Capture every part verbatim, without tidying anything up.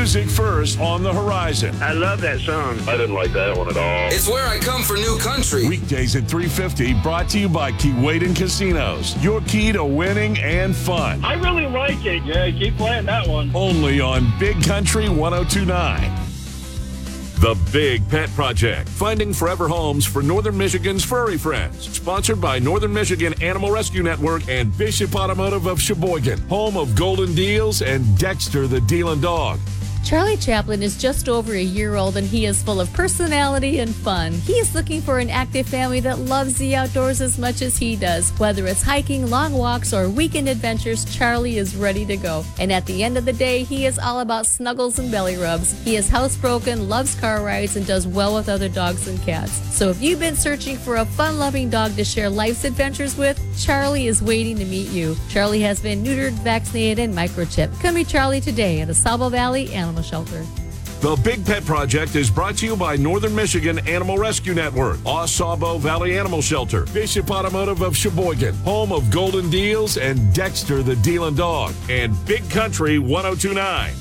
music first on the horizon. I love that song. I didn't like that one at all. It's where I come for new country. Weekdays at three fifty, brought to you by Keewaydin Casinos. Your key to winning and fun. I really like it. Yeah, keep playing that one. Only on Big Country one oh two point nine. The Big Pet Project, finding forever homes for Northern Michigan's furry friends. Sponsored by Northern Michigan Animal Rescue Network and Bishop Automotive of Sheboygan, home of Golden Deals and Dexter the Dealin' Dog. Charlie Chaplin is just over a year old and he is full of personality and fun. He is looking for an active family that loves the outdoors as much as he does. Whether it's hiking, long walks, or weekend adventures, Charlie is ready to go. And at the end of the day, he is all about snuggles and belly rubs. He is housebroken, loves car rides, and does well with other dogs and cats. So if you've been searching for a fun-loving dog to share life's adventures with, Charlie is waiting to meet you. Charlie has been neutered, vaccinated, and microchipped. Come meet Charlie today at AuSable Valley Animal Shelter. The Big Pet Project is brought to you by Northern Michigan Animal Rescue Network, AuSable Valley Animal Shelter, Bishop Automotive of Sheboygan, home of Golden Deals and Dexter the Dealin' Dog, and Big Country one oh two point nine.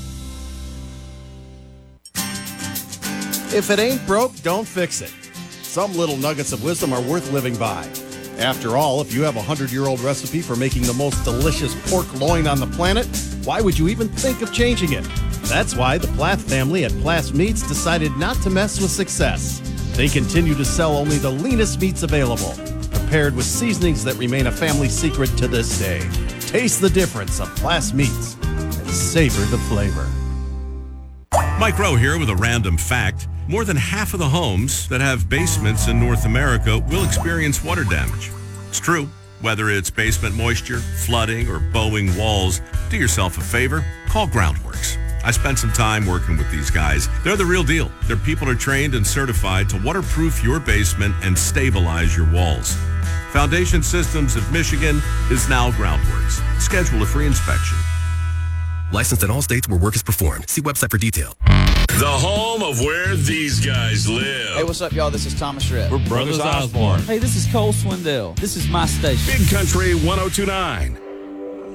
If it ain't broke, don't fix it. Some little nuggets of wisdom are worth living by. After all, if you have a hundred-year-old recipe for making the most delicious pork loin on the planet, why would you even think of changing it? That's why the Plath family at Plath Meats decided not to mess with success. They continue to sell only the leanest meats available, prepared with seasonings that remain a family secret to this day. Taste the difference of Plath Meats and savor the flavor. Mike Rowe here with a random fact. More than half of the homes that have basements in North America will experience water damage. It's true. Whether it's basement moisture, flooding, or bowing walls, do yourself a favor, call Groundworks. I spent some time working with these guys. They're the real deal. Their people are trained and certified to waterproof your basement and stabilize your walls. Foundation Systems of Michigan is now Groundworks. Schedule a free inspection. Licensed in all states where work is performed. See website for detail. The home of where these guys live. Hey, what's up, y'all? This is Thomas Rhett. We're Brothers, Brothers Osborne. Hey, this is Cole Swindell. This is my station. Big Country one oh two point nine.